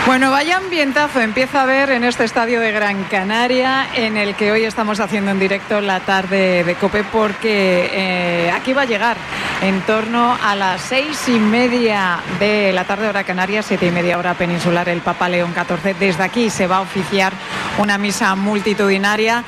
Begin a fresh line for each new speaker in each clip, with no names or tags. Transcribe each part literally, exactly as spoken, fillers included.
Bueno, vaya ambientazo empieza a haber en este estadio de Gran Canaria, en el que hoy estamos haciendo en directo la tarde de COPE, porque eh, aquí va a llegar en torno a las seis y media de la tarde hora canaria, siete y media hora peninsular, el Papa León catorce. Desde aquí se va a oficiar una misa multitudinaria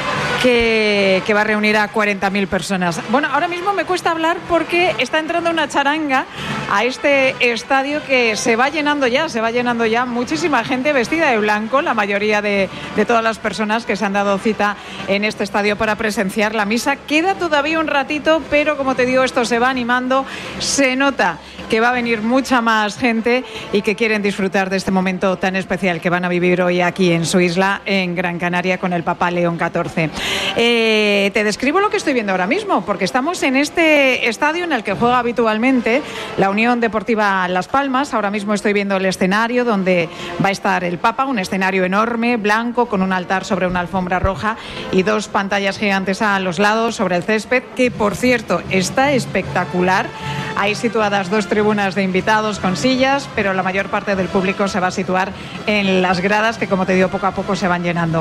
Que, que va a reunir a cuarenta mil personas. Bueno, ahora mismo me cuesta hablar porque está entrando una charanga a este estadio que se va llenando ya, se va llenando ya muchísima gente vestida de blanco, la mayoría de, de todas las personas que se han dado cita en este estadio para presenciar la misa. Queda todavía un ratito, pero como te digo, esto se va animando, se nota que va a venir mucha más gente y que quieren disfrutar de este momento tan especial que van a vivir hoy aquí en su isla, en Gran Canaria, con el Papa León catorce. Eh, te describo lo que estoy viendo ahora mismo, porque estamos en este estadio en el que juega habitualmente la Unión Deportiva Las Palmas. Ahora mismo estoy viendo el escenario donde va a estar el Papa, un escenario enorme, blanco, con un altar sobre una alfombra roja y dos pantallas gigantes a los lados sobre el césped, que por cierto está espectacular. Hay situadas dos tribunas de invitados con sillas, pero la mayor parte del público se va a situar en las gradas, que como te digo, poco a poco se van llenando.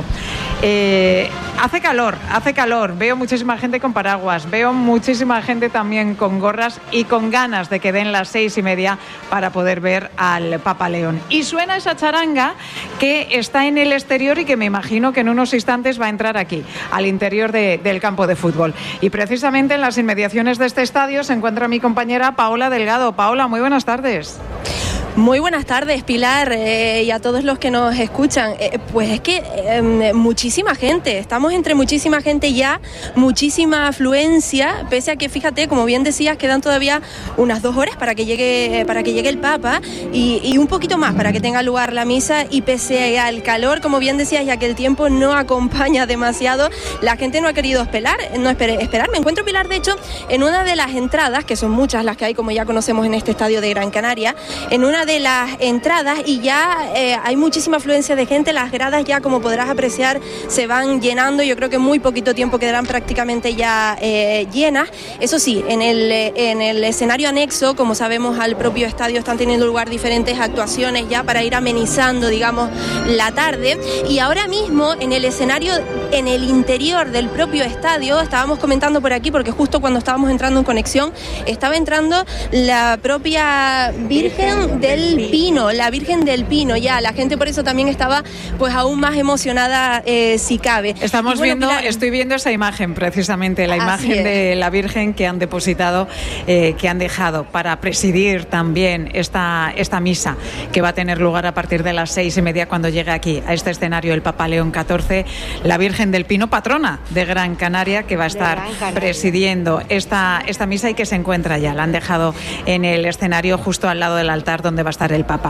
Eh, hace calor, hace calor, veo muchísima gente con paraguas, veo muchísima gente también con gorras y con ganas de que den las seis y media para poder ver al Papa León. Y suena esa charanga que está en el exterior y que me imagino que en unos instantes va a entrar aquí, al interior de, del campo de fútbol. Y precisamente en las inmediaciones de este estadio se encuentra mi compañera Paola Delgado. Paola, muy buenas tardes.
Muy buenas tardes, Pilar, eh, y a todos los que nos escuchan. Eh, pues es que eh, muchísima gente, estamos entre muchísima gente ya, muchísima afluencia, pese a que, fíjate, como bien decías, quedan todavía unas dos horas para que llegue, para que llegue el Papa y, y un poquito más para que tenga lugar la misa, y pese al calor, como bien decías, ya que el tiempo no acompaña demasiado, la gente no ha querido esperar, no esperar, esperar. Me encuentro, Pilar, de hecho, en una de las entradas, que son muchas las que hay, como ya conocemos en este estadio de Gran Canaria, en una de las entradas, y ya eh, hay muchísima afluencia de gente. Las gradas ya, como podrás apreciar, se van llenando. Yo creo que en muy poquito tiempo quedarán prácticamente ya eh, llenas. Eso sí, en el, en el escenario anexo, como sabemos, al propio estadio están teniendo lugar diferentes actuaciones ya para ir amenizando, digamos, la tarde. Y ahora mismo en el escenario, en el interior del propio estadio, estábamos comentando por aquí, porque justo cuando estábamos entrando en conexión, estaba entrando la propia Virgen del Pino, la Virgen del Pino. Ya la gente por eso también estaba pues aún más emocionada, eh, si cabe.
Estamos bueno, viendo, Pilar, estoy viendo esa imagen precisamente, la imagen de la Virgen que han depositado, eh, que han dejado para presidir también esta, esta misa que va a tener lugar a partir de las seis y media cuando llegue aquí a este escenario el Papa León catorce, la Virgen del Pino, patrona de Gran Canaria, que va a estar presidiendo esta, esta misa y que se encuentra ya. La han dejado en el escenario justo al lado del altar donde va a estar el Papa.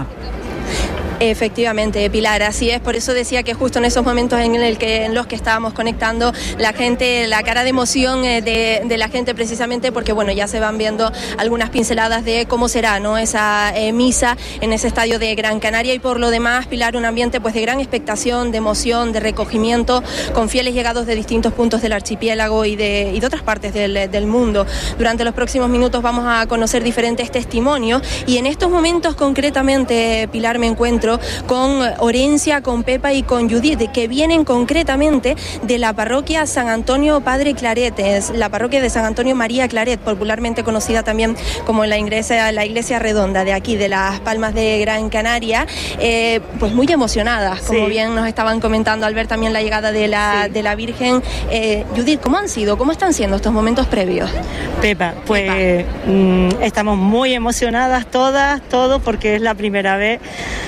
Efectivamente, Pilar, así es. Por eso decía que justo en esos momentos en, el que, en los que estábamos conectando, la gente, la cara de emoción eh, de, de la gente, precisamente porque bueno, ya se van viendo algunas pinceladas de cómo será, ¿no?, esa eh, misa en ese estadio de Gran Canaria. Y por lo demás, Pilar, un ambiente pues de gran expectación, de emoción, de recogimiento, con fieles llegados de distintos puntos del archipiélago y de, y de otras partes del, del mundo. Durante los próximos minutos vamos a conocer diferentes testimonios, y en estos momentos concretamente, Pilar, me encuentro con Orencia, con Pepa y con Judith, que vienen concretamente de la parroquia San Antonio Padre Claret, es la parroquia de San Antonio María Claret, popularmente conocida también como la iglesia, la iglesia redonda de aquí, de Las Palmas de Gran Canaria, eh, pues muy emocionadas, como sí. bien nos estaban comentando al ver también la llegada de la, sí. de la Virgen. Eh, Judith, ¿cómo han sido, cómo están siendo estos momentos previos?
Pepa, pues Pepa. Mmm, estamos muy emocionadas todas, todos, porque es la primera vez.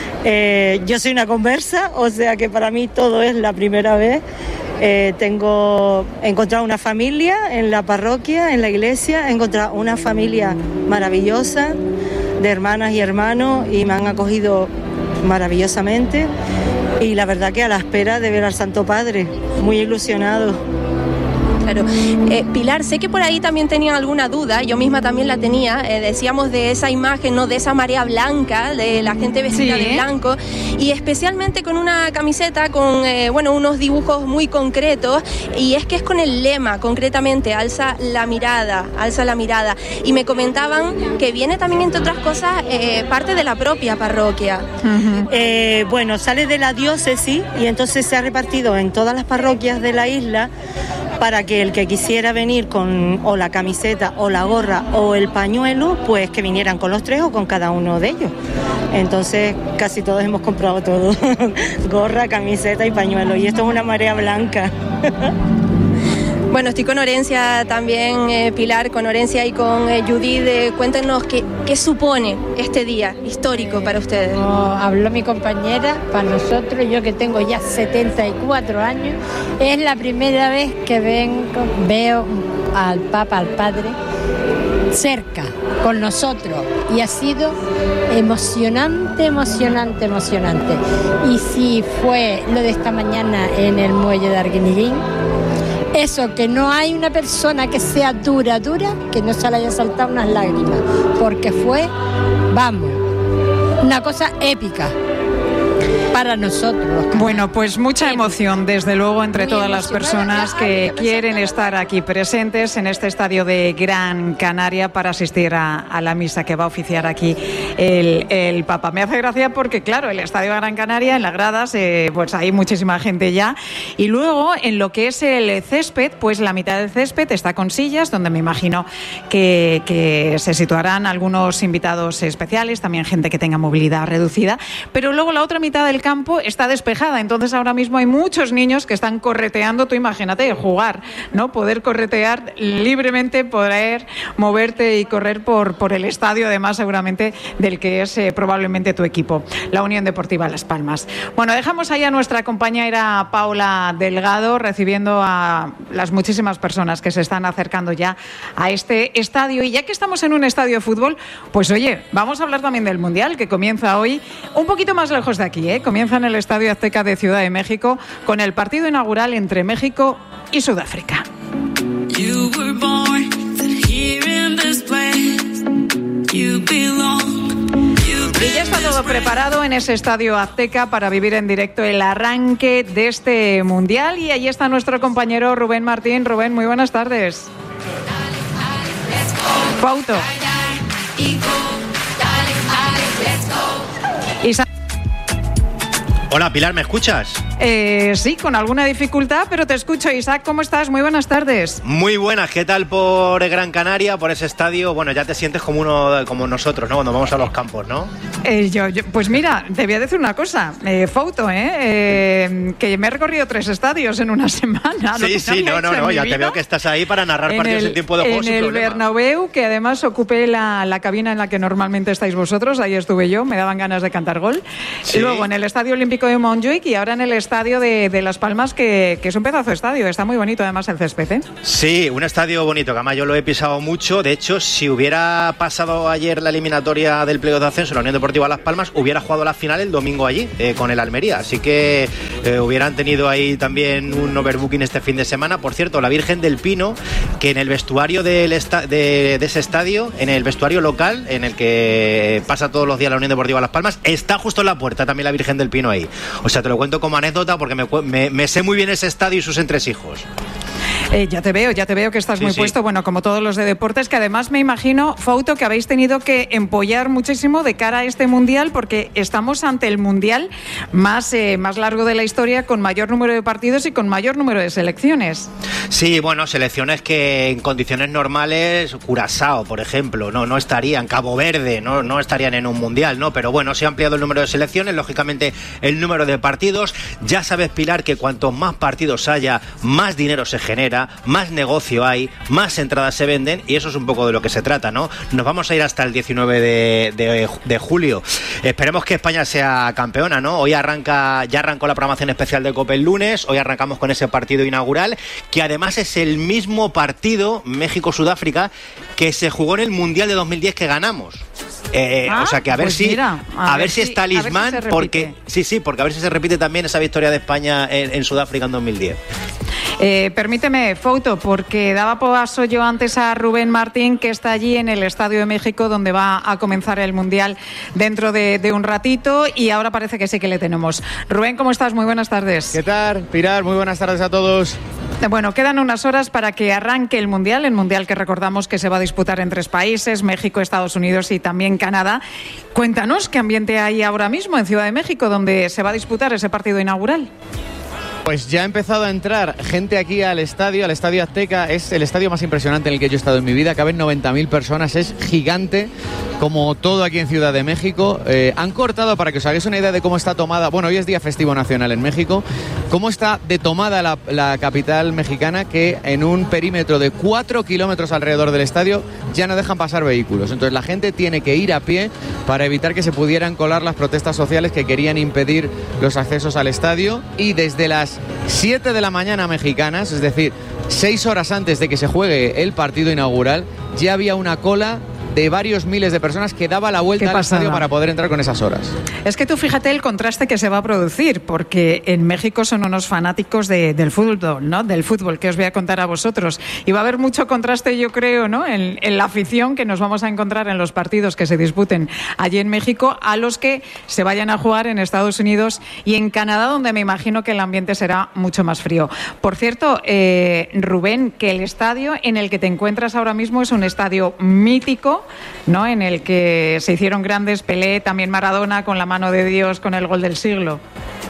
Eh, yo soy una conversa, o sea que para mí todo es la primera vez. Eh, tengo he encontrado una familia en la parroquia, en la iglesia, he encontrado una familia maravillosa de hermanas y hermanos, y me han acogido maravillosamente, y la verdad que a la espera de ver al Santo Padre, muy ilusionado.
claro. Eh, Pilar, sé que por ahí también tenían alguna duda, yo misma también la tenía, eh, decíamos de esa imagen, ¿no? De esa marea blanca, de la gente vestida sí. de blanco, y especialmente con una camiseta con, eh, bueno, unos dibujos muy concretos, y es que es con el lema, concretamente, alza la mirada, alza la mirada, y me comentaban que viene también, entre otras cosas, eh, parte de la propia parroquia.
Uh-huh. Eh, bueno, sale de la diócesis y entonces se ha repartido en todas las parroquias de la isla para que el que quisiera venir con o la camiseta o la gorra o el pañuelo, pues que vinieran con los tres o con cada uno de ellos. Entonces casi todos hemos comprado todo, gorra, camiseta y pañuelo, y esto es una marea blanca.
Bueno, estoy con Orencia también, eh, Pilar, con Orencia y con eh, Judith. Eh, cuéntenos qué, qué supone este día histórico para ustedes.
Como habló mi compañera, para nosotros, yo que tengo ya setenta y cuatro años, es la primera vez que vengo, veo al Papa, al Padre, cerca, con nosotros, y ha sido emocionante, emocionante, emocionante. Y si fue lo de esta mañana en el muelle de Arguineguín, eso, que no hay una persona que sea dura, dura, que no se le haya saltado unas lágrimas, porque fue, vamos, una cosa épica para nosotros.
Bueno, pues mucha emoción, desde luego, entre todas las personas que quieren estar aquí presentes en este estadio de Gran Canaria para asistir a, a la misa que va a oficiar aquí el, el Papa. Me hace gracia porque, claro, el estadio de Gran Canaria, en las gradas, eh, pues hay muchísima gente ya. Y luego, en lo que es el césped, pues la mitad del césped está con sillas, donde me imagino que, que se situarán algunos invitados especiales, también gente que tenga movilidad reducida. Pero luego la otra mitad del campo está despejada, entonces ahora mismo hay muchos niños que están correteando. Tú imagínate, jugar, ¿no? Poder corretear libremente, poder moverte y correr por, por el estadio, además seguramente del que es eh, probablemente tu equipo, la Unión Deportiva Las Palmas. Bueno, dejamos ahí a nuestra compañera Paula Delgado recibiendo a las muchísimas personas que se están acercando ya a este estadio, y ya que estamos en un estadio de fútbol, pues oye, vamos a hablar también del Mundial, que comienza hoy un poquito más lejos de aquí, ¿eh? Comienza en el Estadio Azteca de Ciudad de México con el partido inaugural entre México y Sudáfrica. Y ya está todo preparado en ese Estadio Azteca para vivir en directo el arranque de este Mundial, y allí está nuestro compañero Rubén Martín. Rubén, muy buenas tardes. Fauto. Y
Hola, Pilar, ¿me escuchas?
Eh, sí, con alguna dificultad, pero te escucho. Isaac, ¿cómo estás? Muy buenas tardes.
Muy buenas, ¿qué tal por Gran Canaria, por ese estadio? Bueno, ya te sientes como uno, como nosotros, ¿no? Cuando vamos a los campos, ¿no?
Eh, yo, yo, pues mira, te voy a decir una cosa, eh, Fauto, ¿eh? eh, que me he recorrido tres estadios en una semana.
Sí, sí, no, no, no, ya te veo que estás ahí para narrar en partidos el, en tiempo de juego sin problema.
En el Bernabéu, que además ocupé la, la cabina en la que normalmente estáis vosotros, ahí estuve yo, me daban ganas de cantar gol. Sí. Y luego en el Estadio Olímpico de Montjuic, y ahora en el Estadio de, de Las Palmas, que, que es un pedazo de estadio, está muy bonito además el césped, ¿eh?
Sí, un estadio bonito, que además yo lo he pisado mucho. De hecho, si hubiera pasado ayer la eliminatoria del playoff de ascenso, la Unión Deportiva Las Palmas hubiera jugado la final el domingo allí, eh, con el Almería, así que eh, hubieran tenido ahí también un overbooking este fin de semana. Por cierto, la Virgen del Pino, que en el vestuario del esta- de, de ese estadio, en el vestuario local, en el que pasa todos los días la Unión Deportiva Las Palmas, está justo en la puerta también la Virgen del Pino ahí. O sea, te lo cuento como anécdota porque me, me, me sé muy bien ese estadio y sus entresijos.
Eh, ya te veo, ya te veo que estás sí, muy sí. puesto, bueno, como todos los de deportes, que además me imagino, Fauto, que habéis tenido que empollar muchísimo de cara a este Mundial, porque estamos ante el Mundial más, eh, más largo de la historia, con mayor número de partidos y con mayor número de selecciones.
Sí, bueno, selecciones que en condiciones normales, Curazao, por ejemplo, no, no estarían, Cabo Verde, no, no estarían en un Mundial, ¿no? Pero bueno, se ha ampliado el número de selecciones, lógicamente el número de partidos. Ya sabes, Pilar, que cuantos más partidos haya, más dinero se genera, más negocio hay, más entradas se venden, y eso es un poco de lo que se trata, ¿no? Nos vamos a ir hasta el diecinueve de, de, de julio. Esperemos que España sea campeona, ¿no? Hoy arranca, ya arrancó la programación especial de COPE el lunes, hoy arrancamos con ese partido inaugural, que además es el mismo partido, México-Sudáfrica, que se jugó en el Mundial de dos mil diez que ganamos. Eh, ah, o sea que a ver pues si mira, a, a ver, ver si es talismán, si porque sí, sí, porque a ver si se repite también esa victoria de España en, en Sudáfrica en dos mil diez.
Eh, permíteme, Fouto, porque daba paso yo antes a Rubén Martín, que está allí en el Estadio de México, donde va a comenzar el Mundial dentro de, de un ratito, y ahora parece que sí que le tenemos. Rubén, ¿cómo estás? Muy buenas tardes.
¿Qué tal, Pilar? Muy buenas tardes a todos.
Bueno, quedan unas horas para que arranque el Mundial, el Mundial que recordamos que se va a disputar en tres países, México, Estados Unidos y también Canadá. Cuéntanos qué ambiente hay ahora mismo en Ciudad de México, donde se va a disputar ese partido inaugural.
Pues ya ha empezado a entrar gente aquí al estadio, al Estadio Azteca. Es el estadio más impresionante en el que yo he estado en mi vida. Caben noventa mil personas, es gigante, como todo aquí en Ciudad de México. Eh, han cortado, para que os hagáis una idea de cómo está tomada, bueno, hoy es día festivo nacional en México, cómo está de tomada la, la capital mexicana, que en un perímetro de cuatro kilómetros alrededor del estadio ya no dejan pasar vehículos. Entonces la gente tiene que ir a pie para evitar que se pudieran colar las protestas sociales que querían impedir los accesos al estadio. Y desde las siete de la mañana mexicanas, es decir, seis horas antes de que se juegue el partido inaugural, ya había una cola de varios miles de personas que daba la vuelta al estadio para poder entrar con esas horas.
Es que tú fíjate el contraste que se va a producir, porque en México son unos fanáticos de, del fútbol, ¿no? Del fútbol, que os voy a contar a vosotros. Y va a haber mucho contraste, yo creo, ¿no? En, en la afición que nos vamos a encontrar en los partidos que se disputen allí en México, a los que se vayan a jugar en Estados Unidos y en Canadá, donde me imagino que el ambiente será mucho más frío. Por cierto, eh, Rubén, que el estadio en el que te encuentras ahora mismo es un estadio mítico, ¿no? En el que se hicieron grandes, Pelé, también Maradona, con la mano de Dios, con el gol del siglo.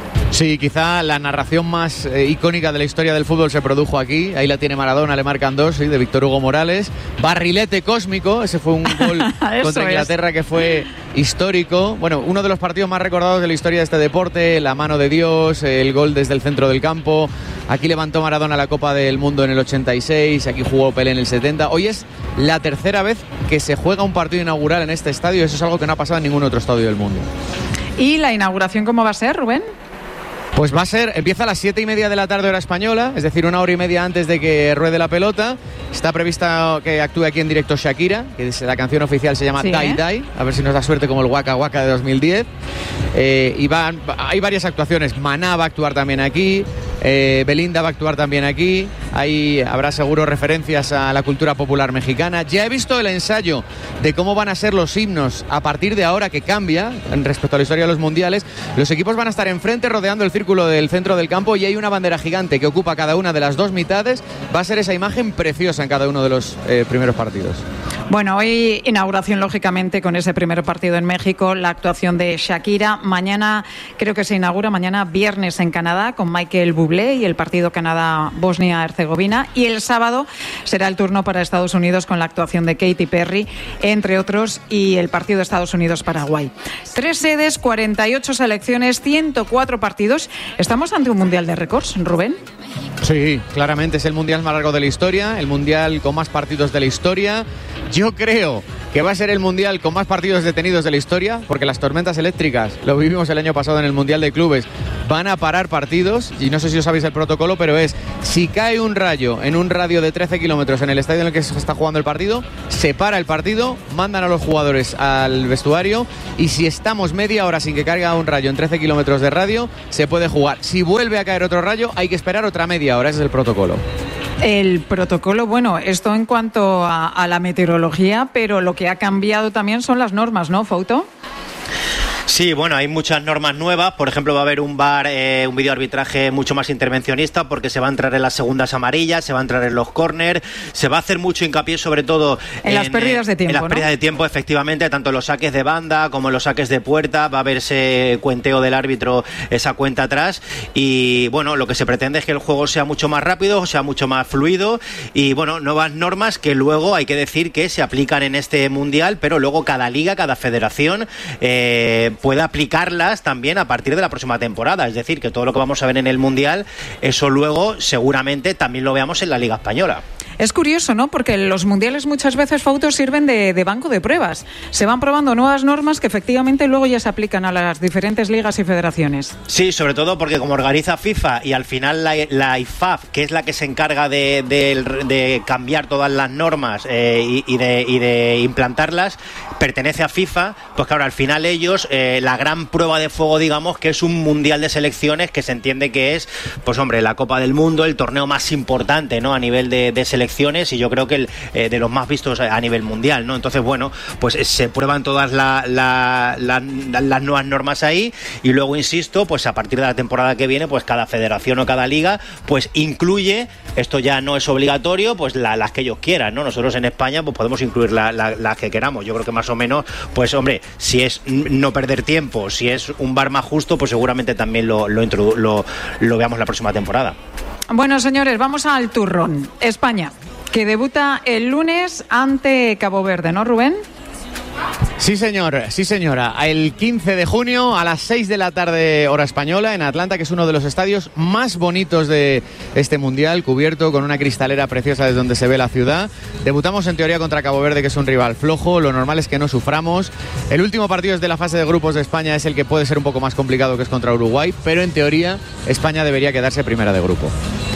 Sí, quizá la narración más eh, icónica de la historia del fútbol se produjo aquí. Ahí la tiene Maradona, le marcan dos, sí, de Víctor Hugo Morales. Barrilete cósmico, ese fue un gol contra Inglaterra es. que fue histórico. Bueno, uno de los partidos más recordados de la historia de este deporte, la mano de Dios, el gol desde el centro del campo. Aquí levantó Maradona la Copa del Mundo en el ochenta y seis, aquí jugó Pelé en el setenta. Hoy es la tercera vez que se juega un partido inaugural en este estadio. Eso es algo que no ha pasado en ningún otro estadio del mundo.
¿Y la inauguración cómo va a ser, Rubén?
Pues va a ser, empieza a las siete y media de la tarde hora española, es decir, una hora y media antes de que ruede la pelota. Está prevista que actúe aquí en directo Shakira, que es, la canción oficial se llama sí, Die Die, ¿eh? A ver si nos da suerte como el Waka Waka de dos mil diez. Eh, y van, hay varias actuaciones, Maná va a actuar también aquí, eh, Belinda va a actuar también aquí, ahí habrá seguro referencias a la cultura popular mexicana. Ya he visto el ensayo de cómo van a ser los himnos a partir de ahora, que cambia respecto a la historia de los mundiales. Los equipos van a estar enfrente rodeando el círculo del centro del campo y hay una bandera gigante que ocupa cada una de las dos mitades. Va a ser esa imagen preciosa en cada uno de los eh, primeros partidos.
Bueno, hoy inauguración lógicamente con ese primer partido en México, la actuación de Shakira. Mañana creo que se inaugura, mañana viernes en Canadá con Michael Bublé y el partido Canadá-Bosnia-Herzegovina. Y el sábado será el turno para Estados Unidos con la actuación de Katy Perry, entre otros, y el partido Estados Unidos-Paraguay. Tres sedes, cuarenta y ocho selecciones, ciento cuatro partidos. ¿Estamos ante un mundial de récords, Rubén?
Sí, claramente es el mundial más largo de la historia, el mundial con más partidos de la historia. Yo creo que va a ser el mundial con más partidos detenidos de la historia, porque las tormentas eléctricas, lo vivimos el año pasado en el Mundial de Clubes, van a parar partidos, y no sé si os sabéis el protocolo, pero es, si cae un rayo en un radio de trece kilómetros en el estadio en el que se está jugando el partido, se para el partido, mandan a los jugadores al vestuario, y si estamos media hora sin que caiga un rayo en trece kilómetros de radio, se puede jugar. Si vuelve a caer otro rayo, hay que esperar otra media hora, ese es el protocolo.
El protocolo, bueno, esto en cuanto a, a la meteorología, pero lo que ha cambiado también son las normas, ¿no, Fouto?
Sí, bueno, hay muchas normas nuevas. Por ejemplo, va a haber un V A R, eh, un videoarbitraje mucho más intervencionista, porque se va a entrar en las segundas amarillas, se va a entrar en los córner, se va a hacer mucho hincapié sobre todo
en, en las pérdidas de tiempo,
en las
¿no?
pérdidas de tiempo, efectivamente, tanto en los saques de banda como en los saques de puerta. Va a haber ese cuenteo del árbitro, esa cuenta atrás, y bueno, lo que se pretende es que el juego sea mucho más rápido, sea mucho más fluido, y bueno, nuevas normas que luego hay que decir que se aplican en este mundial, pero luego cada liga, cada federación eh, puede aplicarlas también a partir de la próxima temporada. Es decir, que todo lo que vamos a ver en el Mundial, eso luego seguramente también lo veamos en la Liga Española.
Es curioso, ¿no? Porque los mundiales muchas veces, Fouto, sirven de, de banco de pruebas. Se van probando nuevas normas que efectivamente luego ya se aplican a las diferentes ligas y federaciones.
Sí, sobre todo porque como organiza FIFA y al final la, la I F A B, que es la que se encarga de, de, de cambiar todas las normas eh, y, y, de, y de implantarlas, pertenece a FIFA, pues claro, al final ellos, eh, eh, la gran prueba de fuego, digamos, que es un mundial de selecciones que se entiende que es, pues hombre, la Copa del Mundo, el torneo más importante, ¿no? A nivel de, de selecciones, y yo creo que el, eh, de los más vistos a nivel mundial, ¿no? Entonces, bueno, pues se prueban todas la, la, la, la, las nuevas normas ahí, y luego, insisto, pues a partir de la temporada que viene, pues cada federación o cada liga, pues incluye, esto ya no es obligatorio, pues la, las que ellos quieran, ¿no? Nosotros en España pues podemos incluir las la, la que queramos. Yo creo que más o menos, pues hombre, si es no perder tiempo, si es un bar más justo, pues seguramente también lo, lo, lo, lo veamos la próxima temporada.
Bueno, señores, vamos al turrón. España, que debuta el lunes ante Cabo Verde, ¿no, Rubén?
Sí, señor, sí, señora. El quince de junio a las seis de la tarde, hora española, en Atlanta, que es uno de los estadios más bonitos de este mundial, cubierto con una cristalera preciosa desde donde se ve la ciudad. Debutamos en teoría contra Cabo Verde, que es un rival flojo. Lo normal es que no suframos. El último partido es de la fase de grupos de España, es el que puede ser un poco más complicado, que es contra Uruguay, pero en teoría España debería quedarse primera de grupo.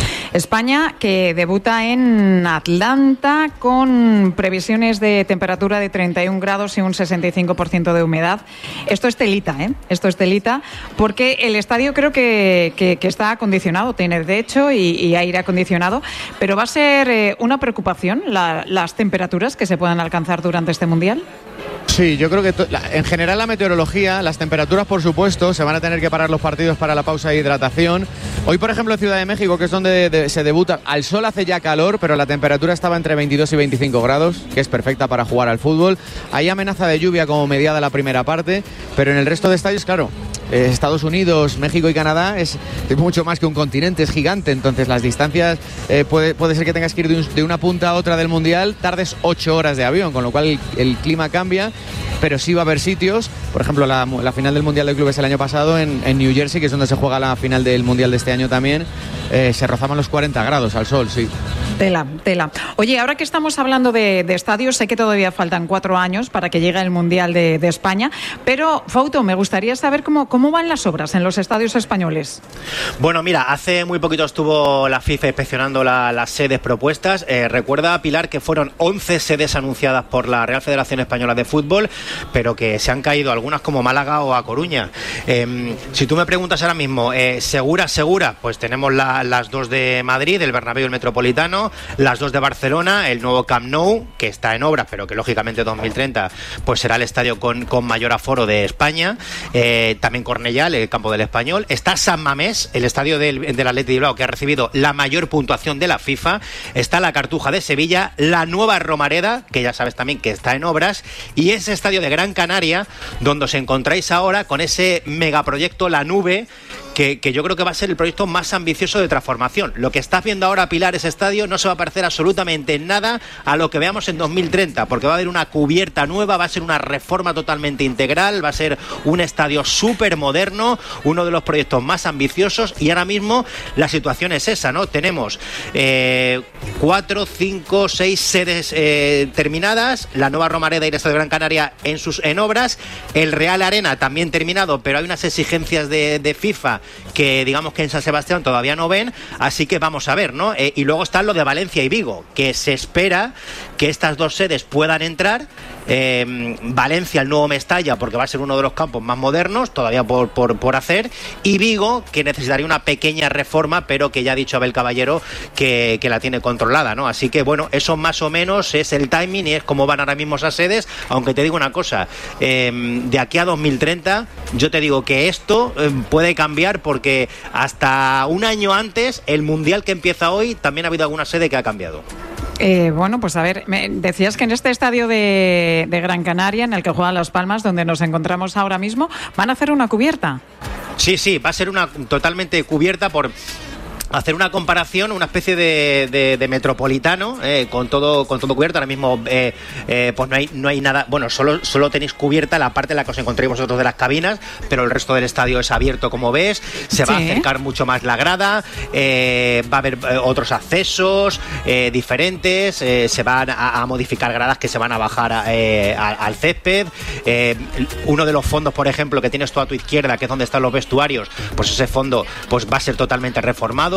España, que debuta en Atlanta con previsiones de temperatura de treinta y un grados y un sesenta y cinco por ciento de humedad. Esto es telita, ¿eh? Esto es telita, porque el estadio creo que, que, que está acondicionado, tiene techo y, y aire acondicionado, pero va a ser eh, una preocupación la, las temperaturas que se puedan alcanzar durante este Mundial.
Sí, yo creo que to- la, en general la meteorología, las temperaturas, por supuesto, se van a tener que parar los partidos para la pausa de hidratación. Hoy, por ejemplo, en Ciudad de México, que es donde de, de, se debuta, al sol hace ya calor, pero la temperatura estaba entre veintidós y veinticinco grados, que es perfecta para jugar al fútbol. Hay amenaza de lluvia como mediada la primera parte, pero en el resto de estadios, claro, eh, Estados Unidos, México y Canadá es, es mucho más que un continente, es gigante, entonces las distancias, eh, puede, puede ser que tengas que ir de, un, de una punta a otra del Mundial, tardes ocho horas de avión, con lo cual el, el clima cambia. Pero sí va a haber sitios, por ejemplo, la, la final del Mundial de Clubes el año pasado en, en New Jersey, que es donde se juega la final del Mundial de este año también, eh, se rozaban los cuarenta grados al sol, sí.
Tela, tela. Oye, ahora que estamos hablando de, de estadios, sé que todavía faltan cuatro años para que llegue el Mundial de, de España, pero, Fauto, me gustaría saber cómo, cómo van las obras en los estadios españoles.
Bueno, mira, hace muy poquito estuvo la FIFA inspeccionando la, las sedes propuestas. Eh, recuerda, Pilar, que fueron once sedes anunciadas por la Real Federación Española de Fútbol, pero que se han caído algunas como Málaga o A Coruña. Eh, si tú me preguntas ahora mismo, eh, ¿segura, segura? Pues tenemos la, las dos de Madrid, el Bernabéu y el Metropolitano, las dos de Barcelona, el nuevo Camp Nou, que está en obras, pero que lógicamente dos mil treinta pues será el estadio con, con mayor aforo de España. Eh, también Cornellal, el campo del Español. Está San Mamés, el estadio del, del Athletic de Bilbao, que ha recibido la mayor puntuación de la FIFA. Está la Cartuja de Sevilla, la nueva Romareda, que ya sabes también que está en obras, y ese estadio de Gran Canaria, donde os encontráis ahora con ese megaproyecto La Nube, Que, que yo creo que va a ser el proyecto más ambicioso de transformación. Lo que estás viendo ahora, Pilar, ese estadio, no se va a parecer absolutamente en nada a lo que veamos en dos mil treinta, porque va a haber una cubierta nueva, va a ser una reforma totalmente integral, va a ser un estadio súper moderno, uno de los proyectos más ambiciosos, y ahora mismo la situación es esa, ¿no? Tenemos eh, cuatro, cinco, seis sedes eh, terminadas, la nueva Romareda y el estadio de Gran Canaria en, sus, en obras, el Real Arena también terminado, pero hay unas exigencias de, de FIFA que digamos que en San Sebastián todavía no ven, así que vamos a ver, ¿no? Eh, y luego está lo de Valencia y Vigo, que se espera que estas dos sedes puedan entrar. Eh, Valencia, el nuevo Mestalla, porque va a ser uno de los campos más modernos, todavía por, por, por hacer, y Vigo, que necesitaría una pequeña reforma, pero que ya ha dicho Abel Caballero que, que la tiene controlada, ¿no? Así que bueno, eso más o menos es el timing y es cómo van ahora mismo esas sedes, aunque te digo una cosa, eh, de aquí a dos mil treinta yo te digo que esto eh, puede cambiar, porque hasta un año antes, el Mundial que empieza hoy, también ha habido alguna sede que ha cambiado.
Eh, bueno, pues a ver, me decías que en este estadio de, de Gran Canaria, en el que juegan Las Palmas, donde nos encontramos ahora mismo, van a hacer una cubierta.
Sí, sí, va a ser una totalmente cubierta por... hacer una comparación, una especie de, de, de metropolitano eh, con todo con todo cubierto. Ahora mismo eh, eh, pues no hay no hay nada, bueno, solo solo tenéis cubierta la parte en la que os encontréis vosotros de las cabinas, pero el resto del estadio es abierto, como ves. Se va sí. a acercar mucho más la grada, eh, va a haber eh, otros accesos eh, diferentes, eh, se van a, a modificar gradas que se van a bajar a, eh, a, al césped. Eh, uno de los fondos, por ejemplo, que tienes tú a tu izquierda, que es donde están los vestuarios, pues ese fondo pues va a ser totalmente reformado.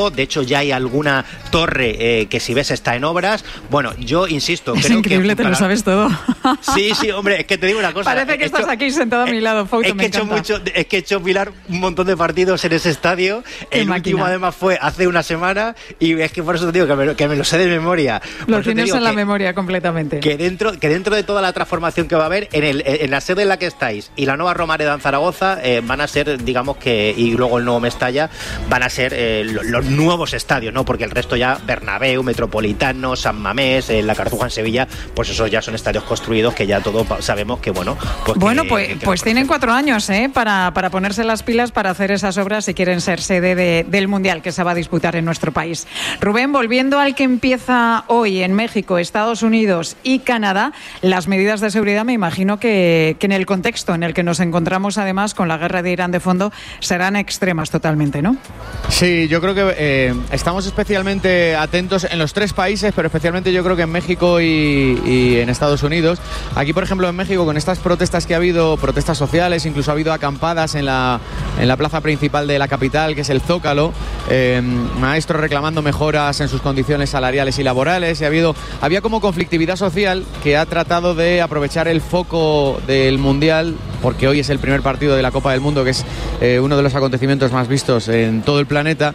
todo. De hecho, ya hay alguna torre eh, que si ves está en obras. Bueno, yo insisto,
es
creo
increíble,
que...
te lo sabes todo.
Sí, sí, hombre, es que te digo una cosa.
Parece que
he
estás
hecho,
aquí sentado a mi lado, Fouto,
es
me
que he hecho
encanta.
mucho, es que he hecho Pilar un montón de partidos en ese estadio.
Qué
El
máquina.
último además fue hace una semana y es que por eso te digo que me, que me lo sé de memoria.
Lo
Por eso te
tienes
digo
en la
que-
memoria completamente.
Que dentro, que dentro de toda la transformación que va a haber en, el, en la sede en la que estáis y la nueva Romareda en Zaragoza eh, van a ser, digamos que, y luego el nuevo Mestalla, van a ser eh, lo- los nuevos estadios, ¿no? Porque el resto ya, Bernabéu, Metropolitano, San Mamés, eh, la Cartuja en Sevilla, pues esos ya son estadios construidos que ya todos pa- sabemos que, bueno... Pues
Bueno,
que-
pues,
que- que
pues
lo
tienen
conocemos.
cuatro años ¿eh? para, para ponerse las pilas para hacer esas obras si quieren ser sede de- del Mundial que se va a disputar en nuestro país. Rubén, volviendo al que empieza hoy en México, Estados Unidos y Canadá, las medidas de seguridad me imagino que, que en el contexto en el que nos encontramos además con la guerra de Irán de fondo serán extremas totalmente, ¿no?
Sí, yo creo que eh, estamos especialmente atentos en los tres países, pero especialmente yo creo que en México y, y en Estados Unidos. Aquí, por ejemplo, en México, con estas protestas que ha habido, protestas sociales, incluso ha habido acampadas en la, en la plaza principal de la capital, que es el Zócalo, eh, maestros reclamando mejoras en sus condiciones salariales y laborales, y ha habido, había como conflictividad social que ha tratado de aprovechar el foco del Mundial, porque hoy es el primer partido de la Copa del Mundo, que es eh, uno de los acontecimientos más vistos en todo el planeta,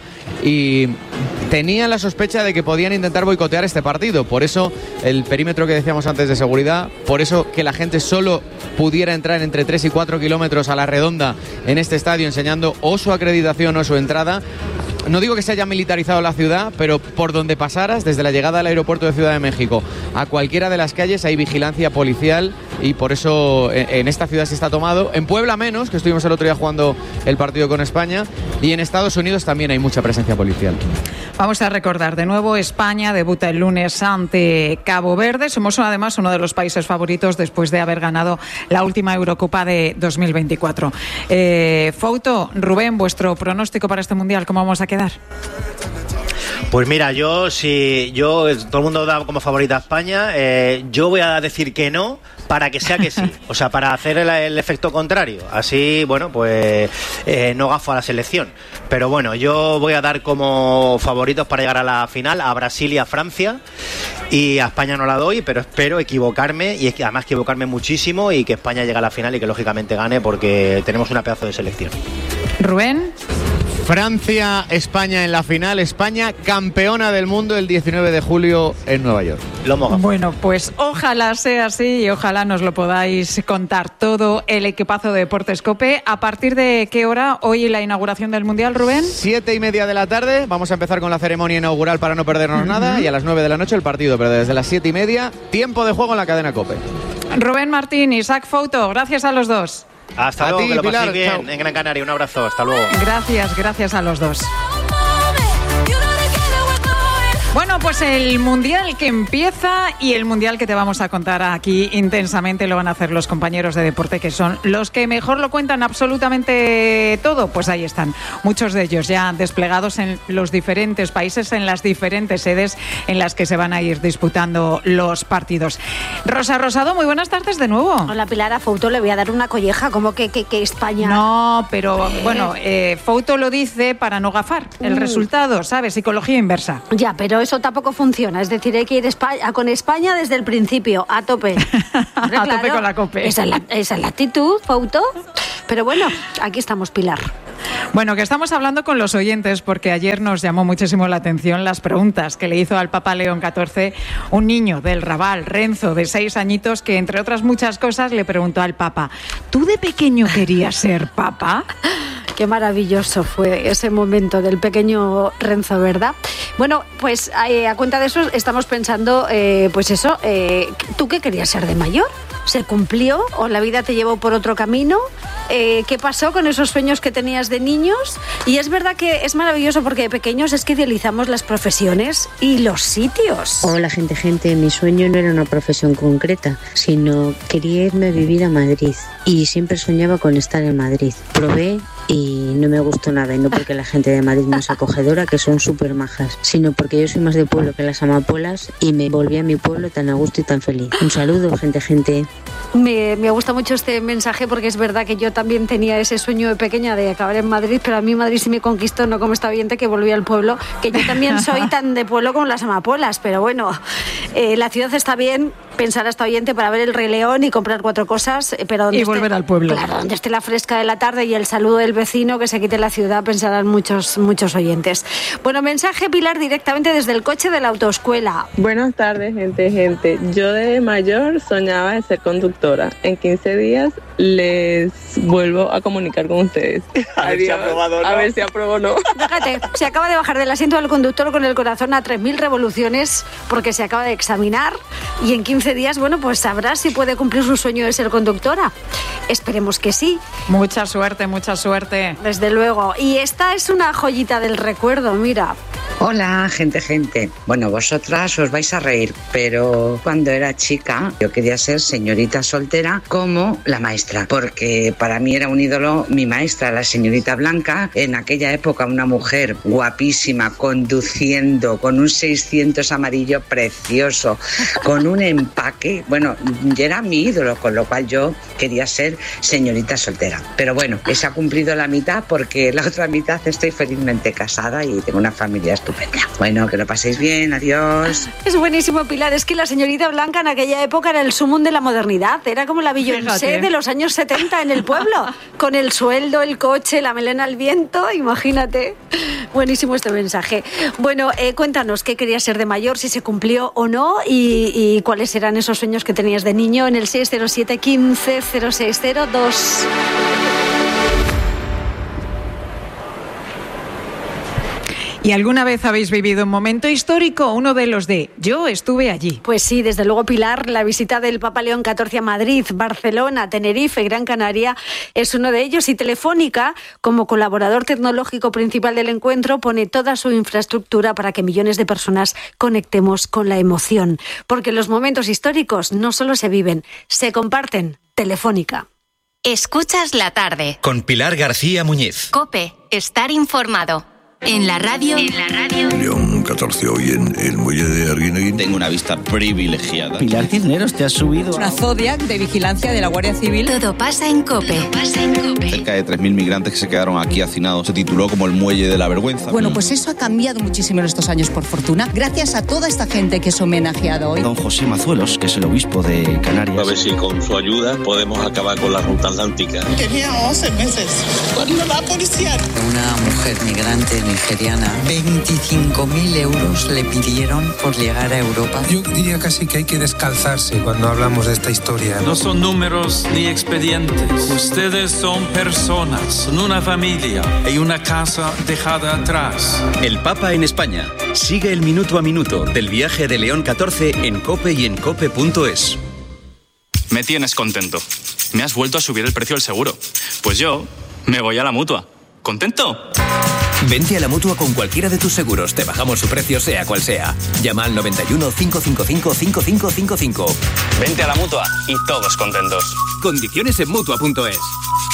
y tenían la sospecha de que podían intentar boicotear este partido. Por eso el perímetro que decíamos antes de seguridad, por eso que la gente solo pudiera entrar entre tres y cuatro kilómetros a la redonda en este estadio enseñando o su acreditación o su entrada. No digo que se haya militarizado la ciudad, pero por donde pasaras, desde la llegada al aeropuerto de Ciudad de México a cualquiera de las calles hay vigilancia policial, y por eso en, en esta ciudad se está tomado. En Puebla menos, que estuvimos el otro día jugando el partido con España, y en Estados Unidos también hay mucha presencia policial.
Vamos a recordar de nuevo, España debuta el lunes ante Cabo Verde. Somos además uno de los países favoritos después de haber ganado la última Eurocopa de dos mil veinticuatro. Eh, Fouto, Rubén, vuestro pronóstico para este Mundial, ¿cómo vamos a quedar?
Pues mira, yo si yo todo el mundo da como favorita a España, eh, yo voy a decir que no para que sea que sí, o sea, para hacer el, el efecto contrario. Así, bueno, pues eh, no gafo a la selección. Pero bueno, yo voy a dar como favoritos para llegar a la final a Brasil y a Francia, y a España no la doy, pero espero equivocarme, y es que además equivocarme muchísimo, y que España llegue a la final y que lógicamente gane, porque tenemos una pedazo de selección.
Rubén.
Francia, España en la final. España campeona del mundo el diecinueve de julio en Nueva York.
Lomo gafo.
Bueno, pues ojalá sea así y ojalá nos lo podáis contar todo el equipazo de Deportes COPE. ¿A partir de qué hora hoy la inauguración del Mundial, Rubén?
Siete y media de la tarde, vamos a empezar con la ceremonia inaugural para no perdernos uh-huh. nada, y a las nueve de la noche el partido, pero desde las siete y media, tiempo de juego en la cadena COPE.
Rubén Martín, Isaac Fouto, gracias a los dos.
Hasta
a
luego,
ti,
que lo paséis
Pilar,
bien
chao.
en Gran Canaria. Un abrazo, hasta luego.
Gracias, gracias a los dos. Bueno, pues el Mundial que empieza y el Mundial que te vamos a contar aquí intensamente lo van a hacer los compañeros de deporte, que son los que mejor lo cuentan absolutamente todo. Pues ahí están, muchos de ellos ya desplegados en los diferentes países, en las diferentes sedes en las que se van a ir disputando los partidos. Rosa Rosado, muy buenas tardes de nuevo.
Hola Pilar, a Fouto le voy a dar una colleja, como que, que, que España...
No, pero ¿Eh? bueno, eh, Fouto lo dice para no gafar el mm. resultado, ¿sabes? Psicología inversa.
Ya, pero eso tampoco funciona, es decir, hay que ir España, con España desde el principio, a tope.
a claro, tope con la COPE.
Esa es la, esa es la actitud, Fouto. Pero bueno, aquí estamos, Pilar.
Bueno, que estamos hablando con los oyentes porque ayer nos llamó muchísimo la atención las preguntas que le hizo al Papa León catorce un niño del Raval, Renzo, de seis añitos, que entre otras muchas cosas le preguntó al Papa: ¿tú de pequeño querías ser Papa?
Qué maravilloso fue ese momento del pequeño Renzo, ¿verdad? Bueno, pues eh, a cuenta de eso estamos pensando, eh, pues eso, eh, ¿tú qué querías ser de mayor? ¿Se cumplió o la vida te llevó por otro camino? Eh, ¿Qué pasó con esos sueños que tenías de niños? Y es verdad que es maravilloso porque de pequeños es que idealizamos las profesiones y los sitios.
Hola gente, gente, mi sueño no era una profesión concreta, sino quería irme a vivir a Madrid y siempre soñaba con estar en Madrid. Probé y no me gustó nada, y no porque la gente de Madrid no es acogedora, que son súper majas, sino porque yo soy más de pueblo que las amapolas y me volví a mi pueblo tan a gusto y tan feliz. Un saludo, gente, gente.
Me, me gusta mucho este mensaje porque es verdad que yo también tenía ese sueño de pequeña de acabar en Madrid, pero a mí Madrid sí me conquistó, no como esta oyente que volví al pueblo, que yo también soy tan de pueblo como las amapolas, pero bueno, eh, la ciudad está bien, pensar a esta oyente para ver el Rey León y comprar cuatro cosas, pero donde
y
esté,
volver al pueblo.
Claro, donde esté la fresca de la tarde y el saludo del vecino, que se quite la ciudad, pensarán muchos, muchos oyentes. Bueno, mensaje, Pilar, directamente desde el coche de la autoescuela.
Buenas tardes, gente, gente. Yo de mayor soñaba de ser conductora. En quince días les vuelvo a comunicar con ustedes.
A ver si ha aprobado, ¿no?
A ver si aprobó o no.
Fíjate, se acaba de bajar del asiento del conductor con el corazón a tres mil revoluciones porque se acaba de examinar y en quince días, bueno, pues sabrá si puede cumplir su sueño de ser conductora. Esperemos que sí.
Mucha suerte, mucha suerte.
Desde luego. Y esta es una joyita del recuerdo, mira.
Hola, gente, gente. Bueno, vosotras os vais a reír, pero cuando era chica yo quería ser señorita soltera como la maestra, porque para mí era un ídolo mi maestra, la señorita Blanca. En aquella época una mujer guapísima, conduciendo, con un seiscientos amarillo precioso, con un empaque. Bueno, era mi ídolo, con lo cual yo quería ser señorita soltera. Pero bueno, se ha cumplido la mitad porque la otra mitad estoy felizmente casada y tengo una familia estupenda. Bueno, que lo paséis bien, adiós.
Es buenísimo, Pilar. Es que la señorita Blanca en aquella época era el sumum de la modernidad. Era como la Beyoncé de los años setenta en el pueblo. Con el sueldo, el coche, la melena al viento, imagínate. Buenísimo este mensaje. Bueno, eh, cuéntanos qué querías ser de mayor, si se cumplió o no y, y cuáles eran esos sueños que tenías de niño en el seis cero siete, quince, cero seis cero dos.
¿Y alguna vez habéis vivido un momento histórico, uno de los de yo estuve allí?
Pues sí, desde luego, Pilar, la visita del Papa León catorce a Madrid, Barcelona, Tenerife, Gran Canaria es uno de ellos y Telefónica, como colaborador tecnológico principal del encuentro, pone toda su infraestructura para que millones de personas conectemos con la emoción. Porque los momentos históricos no solo se viven, se comparten. Telefónica.
Escuchas la tarde.
Con Pilar García Muñiz.
COPE, estar informado. En la radio. En la radio.
León catorce hoy en el muelle de Arguineguín.
Tengo una vista privilegiada.
Pilar Cisneros, te has subido.
Una Zodiac de vigilancia de la Guardia Civil.
Todo pasa en COPE. Todo pasa en COPE.
Cerca de tres mil migrantes que se quedaron aquí hacinados. Se tituló como el muelle de la vergüenza.
Bueno, pues eso ha cambiado muchísimo en estos años, por fortuna. Gracias a toda esta gente que es homenajeada hoy.
Don José Mazuelos, que es el obispo de Canarias.
A ver si con su ayuda podemos acabar con la ruta atlántica.
Tenía once meses cuando la policía.
Una mujer migrante nigeriana. veinticinco mil euros le pidieron por llegar a Europa.
Yo diría casi que hay que descalzarse cuando hablamos de esta historia.
No son números ni expedientes. Ustedes son personas, son una familia y una casa dejada atrás.
El Papa en España. Sigue el minuto a minuto del viaje de León catorce en COPE y en cope punto es.
Me tienes contento. Me has vuelto a subir el precio del seguro. Pues yo me voy a la Mutua. ¿Contento?
Vente a la Mutua con cualquiera de tus seguros. Te bajamos su precio sea cual sea. Llama al noventa y uno, cinco cinco cinco, cinco cinco cinco cinco.
Vente a la Mutua y todos contentos.
Condiciones en Mutua punto es.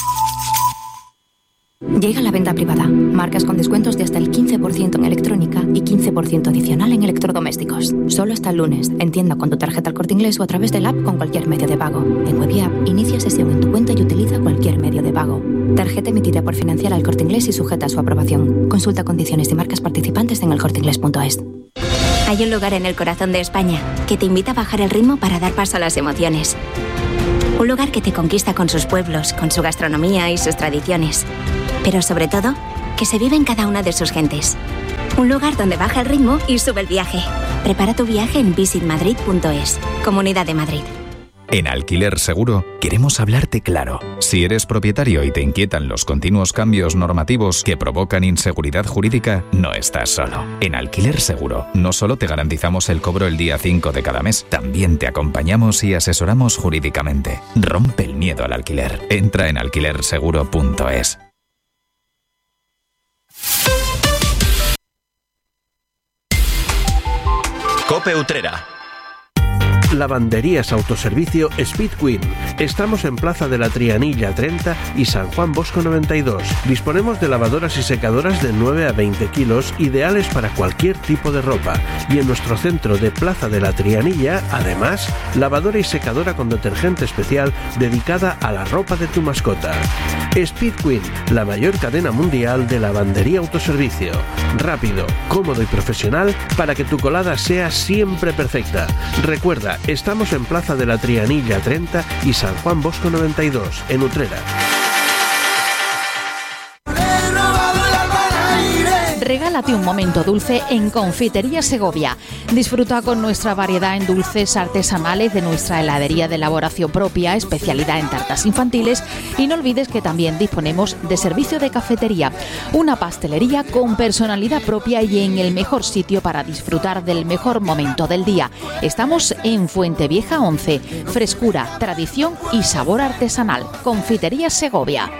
Llega la venta privada. Marcas con descuentos de hasta el quince por ciento en electrónica y quince por ciento adicional en electrodomésticos. Solo hasta el lunes. En tienda con tu tarjeta El Corte Inglés o a través del app con cualquier medio de pago. En Web y App, inicia sesión en tu cuenta y utiliza cualquier medio de pago. Tarjeta emitida por Financiera El Corte Inglés y sujeta a su aprobación. Consulta condiciones y marcas participantes en el corte inglés punto es.
Hay un lugar en el corazón de España que te invita a bajar el ritmo para dar paso a las emociones. Un lugar que te conquista con sus pueblos, con su gastronomía y sus tradiciones. Pero sobre todo, que se vive en cada una de sus gentes. Un lugar donde baja el ritmo y sube el viaje. Prepara tu viaje en visit madrid punto es. Comunidad de Madrid.
En Alquiler Seguro queremos hablarte claro. Si eres propietario y te inquietan los continuos cambios normativos que provocan inseguridad jurídica, no estás solo. En Alquiler Seguro no solo te garantizamos el cobro el día cinco de cada mes, también te acompañamos y asesoramos jurídicamente. Rompe el miedo al alquiler. Entra en alquiler seguro punto es.
COPE Utrera.
Lavanderías Autoservicio Speed Queen. Estamos en Plaza de la Trianilla treinta y San Juan Bosco noventa y dos. Disponemos de lavadoras y secadoras de nueve a veinte kilos, ideales para cualquier tipo de ropa. Y en nuestro centro de Plaza de la Trianilla, además, lavadora y secadora con detergente especial dedicada a la ropa de tu mascota. Speed Queen, la mayor cadena mundial de lavandería autoservicio. Rápido, cómodo y profesional para que tu colada sea siempre perfecta. Recuerda, estamos en Plaza de la Trianilla treinta y San Juan Bosco noventa y dos, en Utrera.
Regálate un momento dulce en Confitería Segovia. Disfruta con nuestra variedad en dulces artesanales de nuestra heladería de elaboración propia, especialidad en tartas infantiles, y no olvides que también disponemos de servicio de cafetería, una pastelería con personalidad propia y en el mejor sitio para disfrutar del mejor momento del día. Estamos en Fuentevieja once, frescura, tradición y sabor artesanal. Confitería Segovia.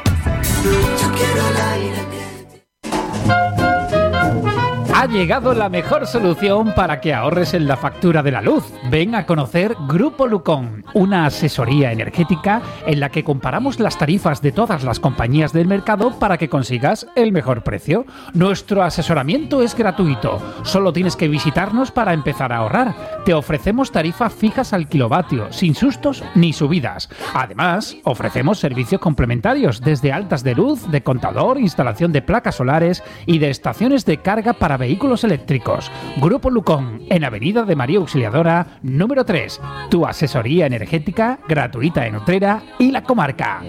Ha llegado la mejor solución para que ahorres en la factura de la luz. Ven a conocer Grupo Lucón, una asesoría energética en la que comparamos las tarifas de todas las compañías del mercado para que consigas el mejor precio. Nuestro asesoramiento es gratuito, solo tienes que visitarnos para empezar a ahorrar. Te ofrecemos tarifas fijas al kilovatio, sin sustos ni subidas. Además, ofrecemos servicios complementarios desde altas de luz, de contador, instalación de placas solares y de estaciones de carga para vehículos Vehículos eléctricos. Grupo Lucón, en Avenida de María Auxiliadora, número tres. Tu asesoría energética gratuita en Utrera y la comarca.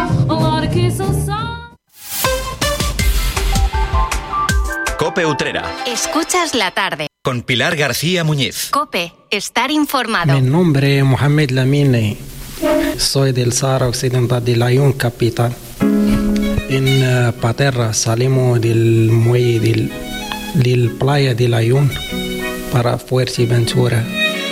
Cope Utrera.
Escuchas la tarde.
Con Pilar García Muñiz.
Cope, estar informado.
Mi nombre es Mohamed Lamine. Soy del Sahara Occidental de Layún, capital. En uh, Paterra salimos del muelle del de la playa de Layún para Fuerteventura.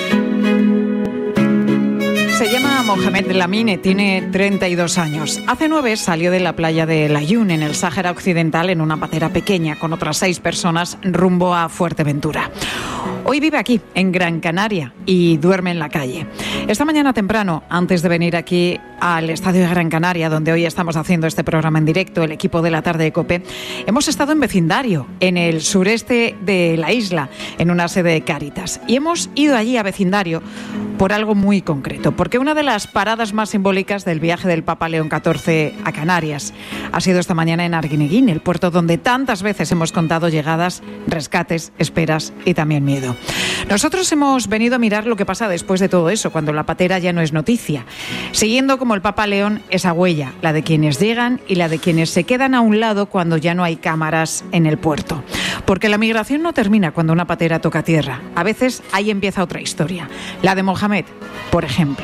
Se llama Mohamed Lamine, tiene treinta y dos años. Hace nueve salió de la playa de Layún, en el Sáhara Occidental, en una patera pequeña, con otras seis personas, rumbo a Fuerteventura. Hoy vive aquí, en Gran Canaria, y duerme en la calle. Esta mañana temprano, antes de venir aquí al Estadio de Gran Canaria, donde hoy estamos haciendo este programa en directo, el equipo de la tarde de COPE, hemos estado en vecindario, en el sureste de la isla, en una sede de Cáritas. Y hemos ido allí a vecindario por algo muy concreto, porque una de las paradas más simbólicas del viaje del Papa León catorce a Canarias ha sido esta mañana en Arguineguín, el puerto donde tantas veces hemos contado llegadas, rescates, esperas y también miedo. Nosotros hemos venido a mirar lo que pasa después de todo eso, cuando la patera ya no es noticia, siguiendo como el Papa León esa huella, la de quienes llegan y la de quienes se quedan a un lado cuando ya no hay cámaras en el puerto. Porque la migración no termina cuando una patera toca tierra. A veces ahí empieza otra historia, la de Mohamed, por ejemplo.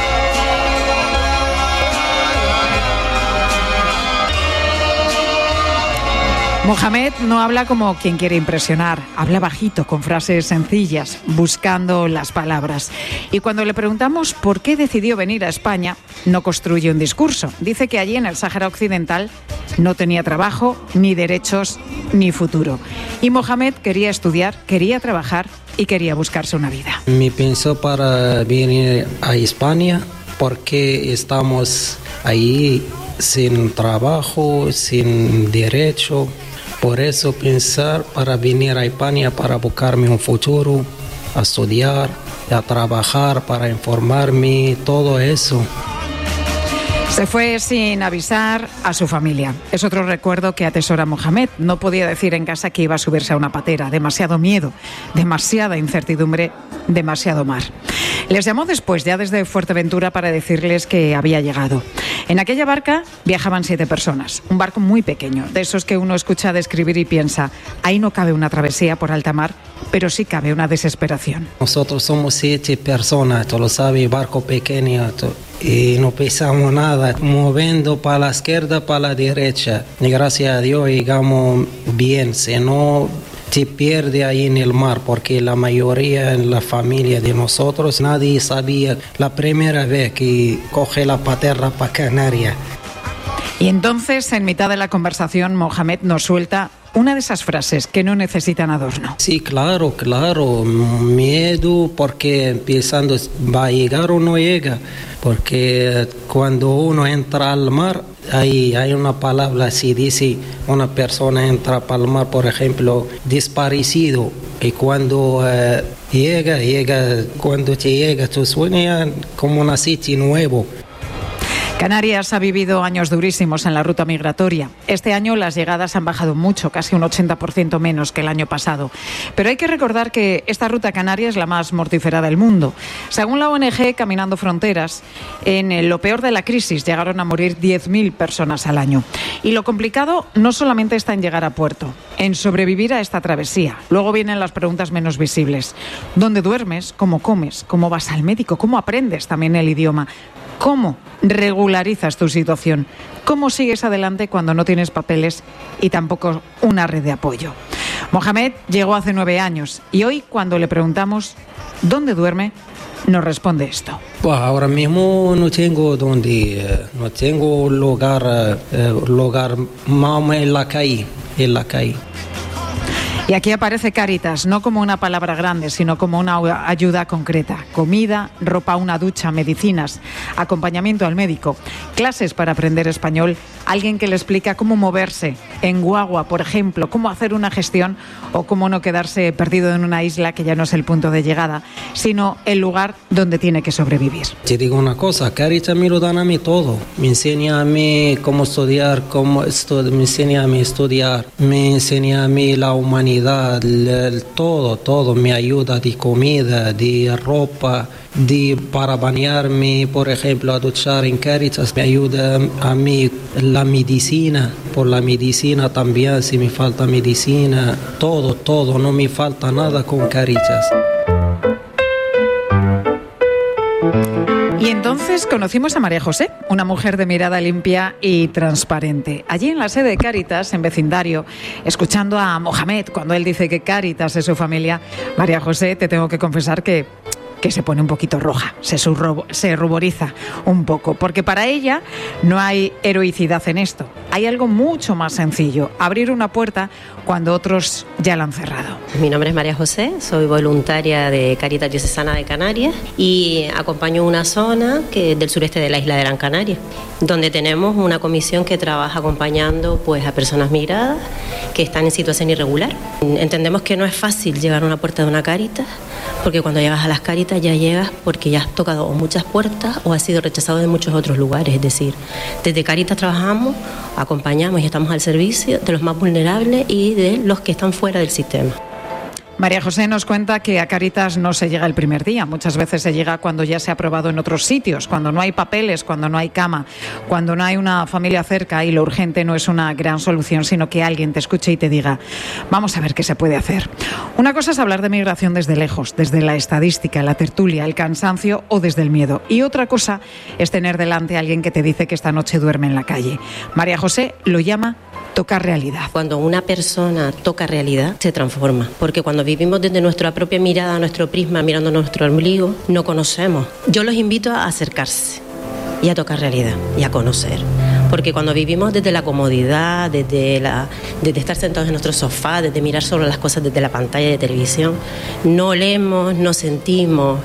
Mohamed no habla como quien quiere impresionar, habla bajito, con frases sencillas, buscando las palabras. Y cuando le preguntamos por qué decidió venir a España, no construye un discurso. Dice que allí en el Sáhara Occidental no tenía trabajo, ni derechos, ni futuro. Y Mohamed quería estudiar, quería trabajar y quería buscarse una vida.
Me pensó para venir a España porque estamos ahí sin trabajo, sin derecho. Por eso pensar para venir a España para buscarme un futuro, a estudiar, a trabajar, para informarme, todo eso.
Se fue sin avisar a su familia. Es otro recuerdo que atesora Mohamed. No podía decir en casa que iba a subirse a una patera. Demasiado miedo, demasiada incertidumbre, demasiado mar. Les llamó después, ya desde Fuerteventura, para decirles que había llegado. En aquella barca viajaban siete personas. Un barco muy pequeño, de esos que uno escucha describir y piensa, ahí no cabe una travesía por alta mar, pero sí cabe una desesperación.
Nosotros somos siete personas, tú lo sabes, barco pequeño, tú, y no pesamos nada, moviendo para la izquierda, para la derecha. Y gracias a Dios llegamos bien, si no te pierde ahí en el mar, porque la mayoría en la familia de nosotros, nadie sabía la primera vez que coge la patera para Canarias.
Y entonces, en mitad de la conversación, Mohamed nos suelta una de esas frases que no necesitan adorno.
Sí, claro, claro. Miedo porque pensando, ¿va a llegar o no llega? Porque cuando uno entra al mar, hay, hay una palabra así, dice, una persona entra al mar, por ejemplo, desaparecido. Y cuando uh, llega, llega, cuando te llega, tú sueñas como un sitio nuevo.
Canarias ha vivido años durísimos en la ruta migratoria. Este año las llegadas han bajado mucho, casi un ochenta por ciento menos que el año pasado. Pero hay que recordar que esta ruta canaria es la más mortífera del mundo. Según la O N G Caminando Fronteras, en lo peor de la crisis llegaron a morir diez mil personas al año. Y lo complicado no solamente está en llegar a puerto, en sobrevivir a esta travesía. Luego vienen las preguntas menos visibles. ¿Dónde duermes? ¿Cómo comes? ¿Cómo vas al médico? ¿Cómo aprendes también el idioma? ¿Cómo regularizas tu situación? ¿Cómo sigues adelante cuando no tienes papeles y tampoco una red de apoyo? Mohamed llegó hace nueve años y hoy, cuando le preguntamos ¿dónde duerme?, nos responde esto.
Pues ahora mismo no tengo donde, eh, no tengo lugar, eh, lugar más en la calle, en la calle.
Y aquí aparece Cáritas, no como una palabra grande, sino como una ayuda concreta. Comida, ropa, una ducha, medicinas, acompañamiento al médico, clases para aprender español, alguien que le explica cómo moverse en guagua, por ejemplo, cómo hacer una gestión o cómo no quedarse perdido en una isla que ya no es el punto de llegada, sino el lugar donde tiene que sobrevivir.
Te digo una cosa, Cáritas me lo dan a mí todo. Me enseña a mí cómo estudiar, cómo estu- me enseña a mí estudiar, me enseña a mí la humanidad. El, el, todo, todo, me ayuda de comida, de ropa, de para bañarme, por ejemplo, a duchar en Cáritas, me ayuda a mí la medicina, por la medicina también, si me falta medicina, todo, todo, no me falta nada con Cáritas.
Y entonces conocimos a María José, una mujer de mirada limpia y transparente. Allí en la sede de Cáritas, en vecindario, escuchando a Mohamed cuando él dice que Cáritas es su familia, María José, te tengo que confesar que... que se pone un poquito roja, se, surro, se ruboriza un poco, porque para ella no hay heroicidad en esto. Hay algo mucho más sencillo, abrir una puerta cuando otros ya la han cerrado.
Mi nombre es María José, soy voluntaria de Cáritas Diocesana de Canarias y acompaño una zona que del sureste de la isla de Gran Canaria, donde tenemos una comisión que trabaja acompañando pues, a personas migradas que están en situación irregular. Entendemos que no es fácil llegar a una puerta de una Cáritas, porque cuando llegas a las Cáritas ya llegas porque ya has tocado muchas puertas o has sido rechazado de muchos otros lugares. Es decir, desde Cáritas trabajamos, acompañamos y estamos al servicio de los más vulnerables y de los que están fuera del sistema.
María José nos cuenta que a Cáritas no se llega el primer día, muchas veces se llega cuando ya se ha aprobado en otros sitios, cuando no hay papeles, cuando no hay cama, cuando no hay una familia cerca y lo urgente no es una gran solución, sino que alguien te escuche y te diga, vamos a ver qué se puede hacer. Una cosa es hablar de migración desde lejos, desde la estadística, la tertulia, el cansancio o desde el miedo. Y otra cosa es tener delante a alguien que te dice que esta noche duerme en la calle. María José lo llama tocar realidad.
Cuando una persona toca realidad, se transforma, porque cuando vivimos desde nuestra propia mirada, nuestro prisma, mirando nuestro ombligo, no conocemos. Yo los invito a acercarse y a tocar realidad y a conocer. Porque cuando vivimos desde la comodidad, desde, la, desde estar sentados en nuestro sofá, desde mirar solo las cosas desde la pantalla de televisión, no olemos, no sentimos.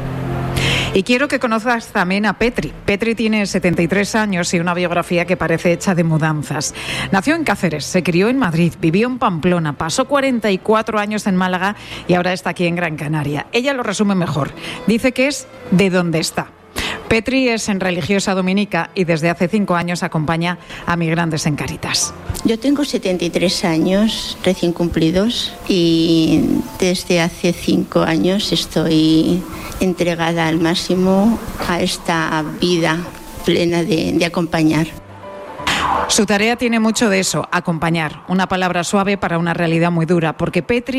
Y quiero que conozcas también a Petri. Petri tiene setenta y tres años y una biografía que parece hecha de mudanzas. Nació en Cáceres, se crió en Madrid, vivió en Pamplona, pasó cuarenta y cuatro años en Málaga y ahora está aquí en Gran Canaria. Ella lo resume mejor. Dice que es de donde está. Petri es en religiosa dominica y desde hace cinco años acompaña a migrantes en Cáritas.
Yo tengo setenta y tres años recién cumplidos y desde hace cinco años estoy entregada al máximo a esta vida plena de, de acompañar.
Su tarea tiene mucho de eso, acompañar, una palabra suave para una realidad muy dura, porque Petri